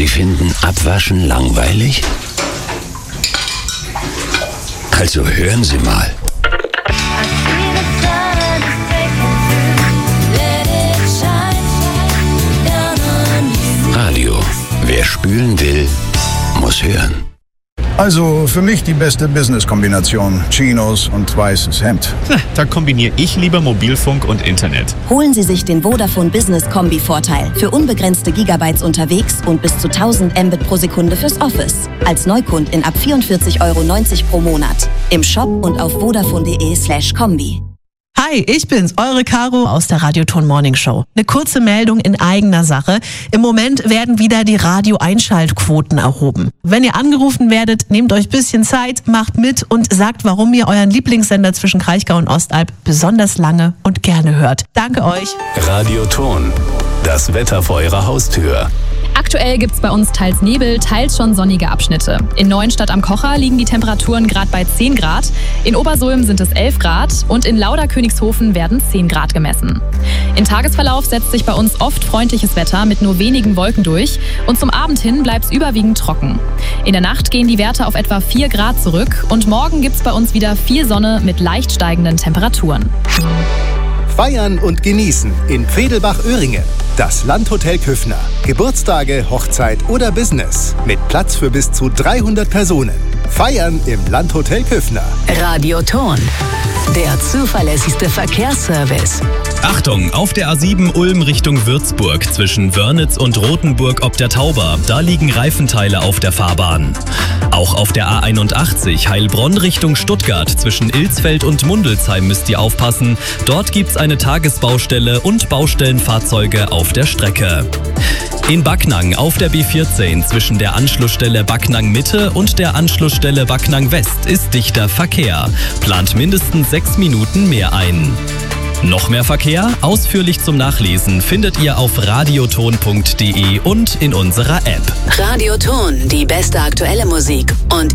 Sie finden Abwaschen langweilig? Also hören Sie mal. Radio. Wer spülen will, muss hören. Also für mich die beste Business-Kombination. Chinos und weißes Hemd. Da kombiniere ich lieber Mobilfunk und Internet. Holen Sie sich den Vodafone Business Kombi-Vorteil für unbegrenzte Gigabytes unterwegs und bis zu 1000 Mbit pro Sekunde fürs Office. Als Neukundin ab 44,90 € pro Monat. Im Shop und auf vodafone.de/kombi. Hi, ich bin's, eure Caro aus der Radioton Morning Show. Eine kurze Meldung in eigener Sache. Im Moment werden wieder die Radio-Einschaltquoten erhoben. Wenn ihr angerufen werdet, nehmt euch ein bisschen Zeit, macht mit und sagt, warum ihr euren Lieblingssender zwischen Kraichgau und Ostalb besonders lange und gerne hört. Danke euch. Radioton, das Wetter vor eurer Haustür. Aktuell gibt's bei uns teils Nebel, teils schon sonnige Abschnitte. In Neuenstadt am Kocher liegen die Temperaturen gerade bei 10 Grad, in Obersulm sind es 11 Grad und in Lauder-Königshofen werden 10 Grad gemessen. Im Tagesverlauf setzt sich bei uns oft freundliches Wetter mit nur wenigen Wolken durch und zum Abend hin bleibt's überwiegend trocken. In der Nacht gehen die Werte auf etwa 4 Grad zurück und morgen gibt's bei uns wieder viel Sonne mit leicht steigenden Temperaturen. Feiern und genießen in Pfedelbach-Öhringen. Das Landhotel Küffner. Geburtstage, Hochzeit oder Business. Mit Platz für bis zu 300 Personen. Feiern im Landhotel Küffner. Radioton, der zuverlässigste Verkehrsservice. Achtung, auf der A7 Ulm Richtung Würzburg zwischen Wörnitz und Rothenburg ob der Tauber. Da liegen Reifenteile auf der Fahrbahn. Auch auf der A81 Heilbronn Richtung Stuttgart zwischen Ilsfeld und Mundelsheim müsst ihr aufpassen. Dort gibt's eine Tagesbaustelle und Baustellenfahrzeuge auf der Strecke. In Backnang auf der B14 zwischen der Anschlussstelle Backnang Mitte und der Anschlussstelle Backnang West ist dichter Verkehr. Plant mindestens 6 Minuten mehr ein. Noch mehr Verkehr? Ausführlich zum Nachlesen findet ihr auf radioton.de und in unserer App. Radioton, die beste aktuelle Musik und